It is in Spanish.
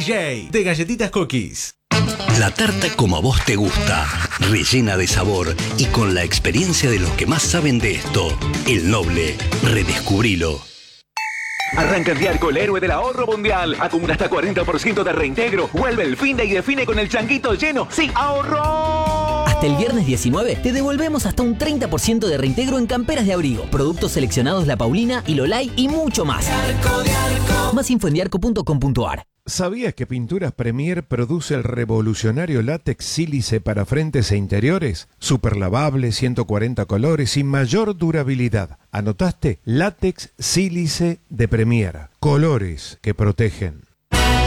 DJ de Galletitas Cookies. La tarta como a vos te gusta, rellena de sabor y con la experiencia de los que más saben de esto. El Noble, redescubrilo. Arranca el día con el héroe del ahorro mundial. Acumula hasta 40% de reintegro. Vuelve el fin de y define con el changuito lleno. ¡Sí, ahorro! Hasta el viernes 19 te devolvemos hasta un 30% de reintegro en camperas de abrigo, productos seleccionados La Paulina y Lolay y mucho más. Más info en diarco.com.ar. ¿Sabías que Pinturas Premier produce el revolucionario látex sílice para frentes e interiores? Super lavable, 140 colores y mayor durabilidad. ¿Anotaste? Látex sílice de Premier. Colores que protegen.